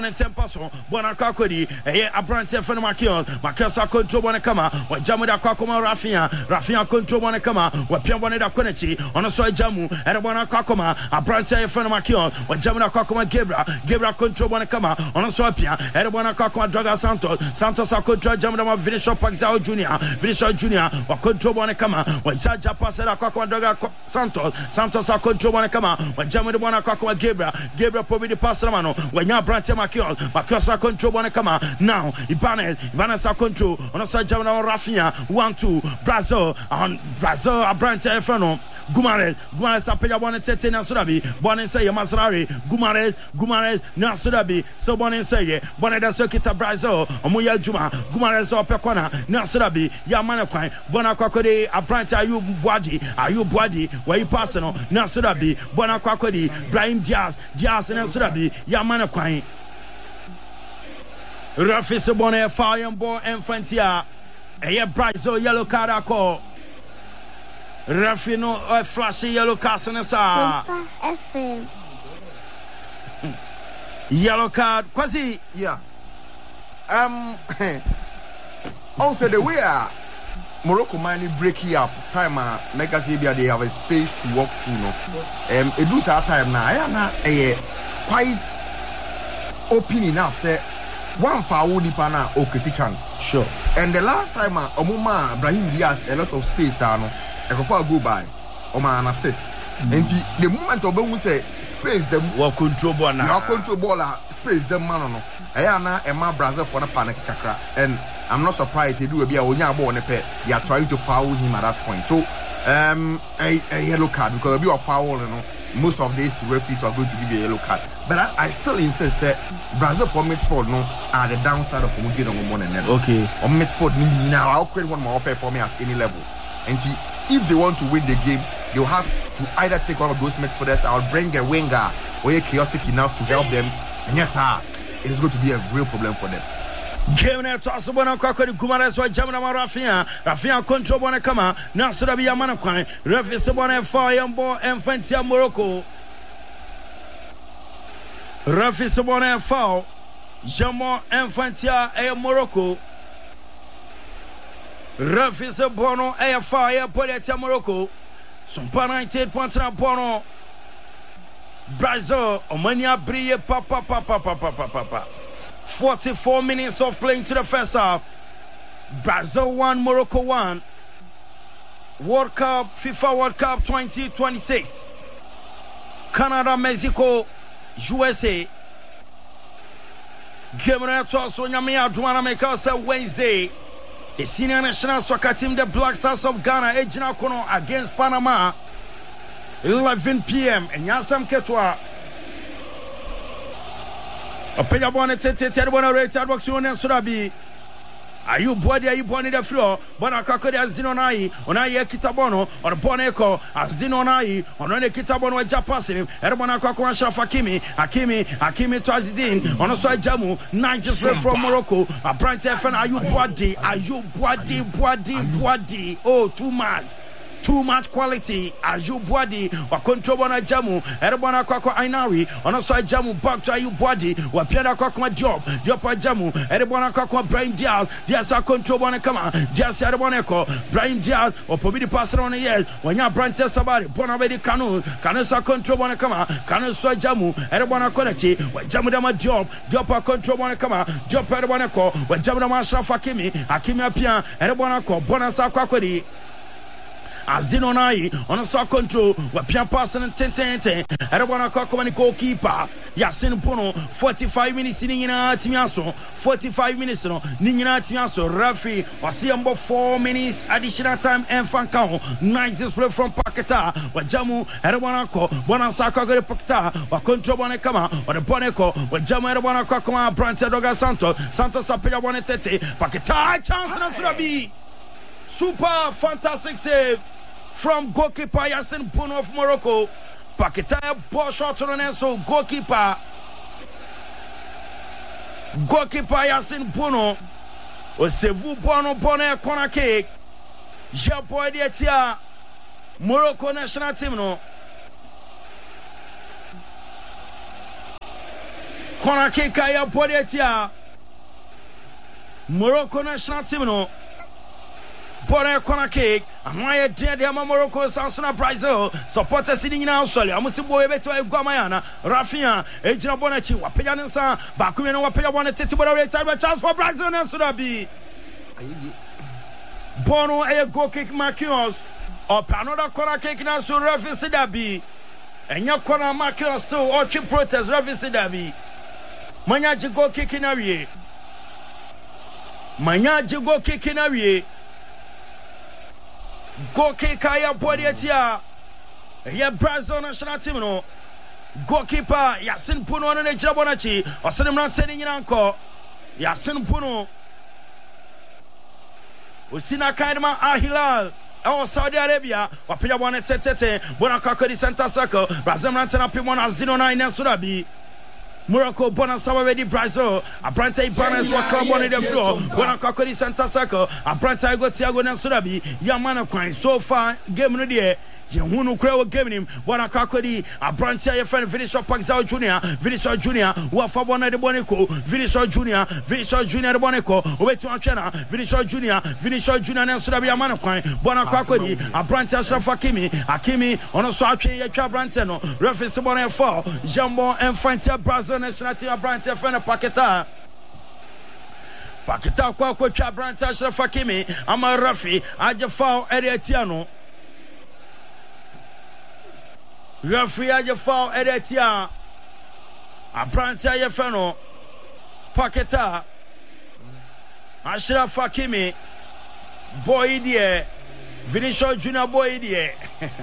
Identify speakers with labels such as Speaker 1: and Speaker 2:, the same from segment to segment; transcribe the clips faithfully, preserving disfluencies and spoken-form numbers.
Speaker 1: tempa so bona kwakodi eye abrante fene makion makasa control bona kama wa jamu da kwakoma Rafia Rafia control bona kama wa pia bona da konechi ono so jamu ere bona kwakoma abrante fene makion wa jamu da kwakoma Gebra Gebra control bona kama ono so pia ere bona kwakoma Draga Santos Santos a control jamu da Vinicius Paxao Junior Vinicius Junior wa control bona kama wa jaja pass da kwakoma Draga Santos Santos a control bona kama wa jamu da bona kwakoma Gebra Gebra pobi di pass na mano wa nya abrante Makion, Makion control bona kama now. Ibanez, Ibanez sa control. On sa jamana Rafia one two Brazil on Brazil Abrante Efrano. Gumares, Gumares sa peja bona tete na Sudabi. Bona say Masrari. Gumares, Gumares na Sudabi. So bona say bona da so kita Brazil. Omuya Juma. Gumares so pekona na Sudabi. Ya mana kwan. Bona kwakode Abrante Ayub Boadi. Ayub Boadi. Where you passing on na Sudabi. Bona kwakode Brahim Diaz. Diaz na Sudabi. Ya mana kwan. Rafi Sabone fire and ball Infantia. A Brazil yellow card a call. Rafi no a flashy yellow card in the yellow card. Quasi.
Speaker 2: Yeah. Um. Also, the way uh, Morocco money breaking up time, uh, make us say they have a space to walk through. No, um, it does our time now. I am a quite open enough. Say. One for nipa na okiti chance.
Speaker 1: Sure.
Speaker 2: And the last time uh, Omuma Brahim Diaz a lot of space uh, no, I go go by Oma an assist. Mm. And the, the moment Obamu say space them
Speaker 1: what control ball now.
Speaker 2: Your control ball space them man no. Ayana Emma Brazil for the panic kakra. And I'm not surprised they do a be a onya ball on the pet. They are trying to foul him at that point. So um a, a yellow card because if you are foul, you know. Most of these referees are going to give you a yellow card. But I, I still insist that Brazil for midfield no are the downside of Mugi on one another.
Speaker 1: Okay.
Speaker 2: On midfield now I'll create one more for me at any level. And see, if they want to win the game, they'll have to either take one of those midfielders or bring a winger or a chaotic enough to help them. And yes, sir, it is going to be a real problem for them.
Speaker 1: Game na toso bona kwa kwa Gumares wa jamna Rafia Rafia control bona kama na Sudabi ya mana kwan refi se bona fire mbo Infantia Morocco refi se bona foul Jamo Infantia e Morocco refi se bono e fire Politia Morocco Sumpa ninety-eight point three bono Brazil Omania brille papa papa papa papa forty-four minutes of playing to the first half. Brazil one, Morocco one. World Cup, FIFA World Cup twenty twenty-six. Canada, Mexico, U S A. Game to so Nyamia Dwana Mekasa Wednesday. The senior national soccer team, the Black Stars of Ghana, Ejina Kono against Panama. eleven p.m. and Yasam Ketwa. Opeya bone tete tete bona rate adbox you na Sudabi. Are you body are you born in the floor? Bona kakode as dinonai onaye kitabono or boneko as dinonai onone kitabono ja passing erbona kwako Ashraf Hakimi Hakimi Hakimi to Azidin ono so jamu ninety from Morocco Abrante Fen are you body are you body body body oh too much too much quality Ayub Boadi wa control bona jamu erbona kwako Ainari ono so jamu back to Ayub Boadi wa piada kwako Diop Diop jamu erbona kwako Brahim Diaz Diaz a control bona kama Diaz erbona ko Brahim Diaz opobi di pass on yes wanya Brante Sabari bona be di Kanu Kanu so control bona kama Kanu so jamu erbona konechi wa jamu dama Diop Diop a control bona kama Diop erbona ko wa jamu dama Ashraf Hakimi Hakimi apia erbona ko bona sa kwako di as dinonai on so control wa pia pass and ten ten ten erebona kwa kwa ni goalkeeper Yasin Pono forty-five minutes ni nyina timiaso forty-five minutes no ni nyina timiaso referee wasiambo four minutes additional time and fan count ninety play from Paketa wa jamu erebona ko bona saka go Paketa wa control bona kama wa de boneko wa jamu erebona kwa kwa Brante Doga Santos Santos apia bona tete Paketa chance na Sudabi. Super fantastic save from goalkeeper Yasin Pono of Morocco. Paketa ball shot on Enso goalkeeper. Goalkeeper Yasin Pono. Osevu Bono Bono corner kick. Japo Edia Morocco national team no. corner kick ya Podetia Morocco national team no Bora corner kick amaya dear dear Morocco Sansona Brazil supporters in Australia amusi boy beto Guamayana Rafinha Ejina Bonachi wapeya nsa bakumi no wapeya bona tete bora return chance for Brazil na Sudabi Bono a goal kick Marquinhos up another corner kick na so referee Sidabi enya corner Marquinhos still or chip protest referee Sidabi manya ji goal kick na wie manya ji goal kick na wie goal kick ya Podetia ya Brazil national team no goalkeeper Yasin Puno no Ejina Bonachi osene mranteni nyina nko Yasin Puno Usina Kaidma Ahilal Oh, Saudi Arabia, Wapia one tete, Bonakakodi Center Circle, Brazil Rantana Pimon as Dinona in Surabi. Morocco, Bonasawa, Brazil, a Branta Ibanas were club on the floor, Bonakakodi Center Circle, a Branta Go Tiago Surabi, Yamana Quine, so far, game no dear. Jehunu Crow giving him Bonakakodi, a Branta, your friend Vinicius Paxao Junior, Vinicius Junior, Wafabona de Bonico, Vinicius Junior, Vinicius Junior de Bonico, Obetu Chena, Vinicius Junior, Vinicius Junior, and Surabi Amanaquine, Bonakakodi, a Branta Shafakimi, Akimi, on a Swachi, Yacha Brantano, Reference Bonnet four, Jambo and Fantia Brazil National Team, Branta Fena Paqueta. Paqueta Quaco Branta Shafakimi, Ama Rafi, Ajafao Ediatiano. Referee aje foul Edetia Abrante aje feno Paqueta Ashraf Hakimi boy die Vinicius Junior boy die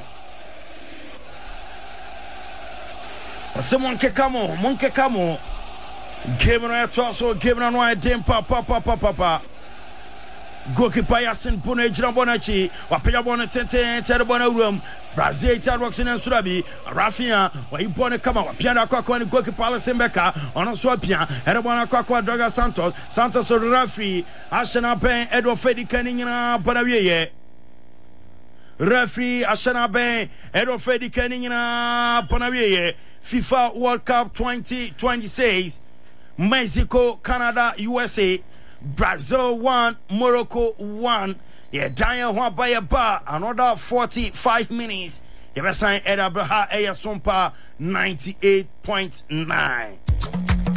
Speaker 1: Ase monke kamo monke kamo game no eto so game no no dem pa pa pa pa pa goalkeeper Yasin Puno Ejina Bonachi wapeya bona tete tere bona room Brazil ita works in Surabi Rafinha wa ibone kama wapia na kwa kwa goalkeeper Alessembeka ono so apia ere bona kwa kwa Douglas Santos Santos referee Ashana Ben Edo Fedi Kanina bona wieye referee Ashana Ben Edo Fedi Kanina bona wieye FIFA World Cup twenty twenty-six Mexico Canada U S A Brazil one, Morocco one. Yeah, Daniel Huabaya Ba, another forty-five minutes. Yeah, sign Ed Abraha Eya Sompa ninety-eight point nine.